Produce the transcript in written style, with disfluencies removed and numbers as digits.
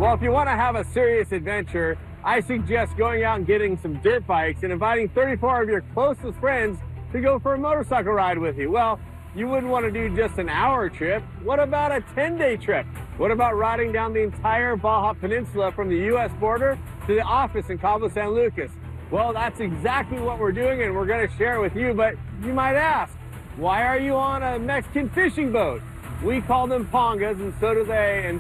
Well, if you want to have a serious adventure, I suggest going out and getting some dirt bikes and inviting 34 of your closest friends to go for a motorcycle ride with you. Well, you wouldn't want to do just an hour trip. What about a 10-day trip? What about riding down the entire Baja Peninsula from the U.S. border to the office in Cabo San Lucas? Well, that's exactly what we're doing, and we're going to share it with you. But you might ask, why are you on a Mexican fishing boat? We call them pongas, and so do they. And